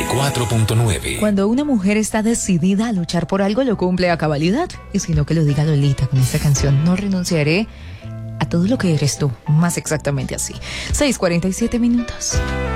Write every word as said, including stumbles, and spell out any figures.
cuatro punto nueve. Cuando una mujer está decidida a luchar por algo, lo cumple a cabalidad. Y si no, que lo diga Lolita con esta canción. No renunciaré a todo lo que eres tú. Más exactamente así. seis cuarenta y siete minutos.